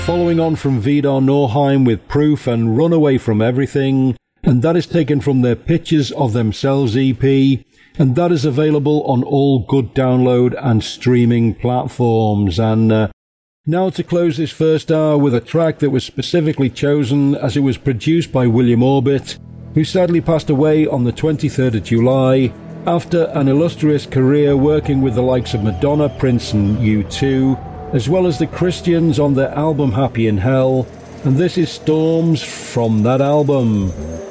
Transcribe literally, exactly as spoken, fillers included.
following on from Vidar Norheim with Proof and Run Away From Everything, and that is taken from their Pictures of Themselves E P, and that is available on all good download and streaming platforms. And uh, now to close this first hour with a track that was specifically chosen as it was produced by William Orbit, who sadly passed away on the twenty-third of July after an illustrious career working with the likes of Madonna, Prince and U two, as well as the Christians on their album Happy in Hell, and this is Storms from that album.